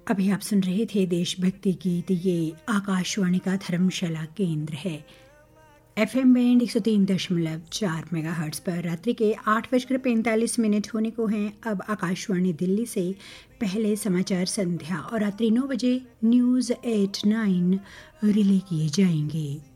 अभी आप सुन रहे थे देशभक्ति गीत। ये आकाशवाणी का धर्मशाला केंद्र है। एफएम बैंड 103.4 मेगाहर्ट्ज़ पर रात्रि के 8:45 होने को हैं। अब आकाशवाणी दिल्ली से पहले समाचार संध्या और रात्रि 9 बजे न्यूज़ एट 9 रिले किए जाएंगे।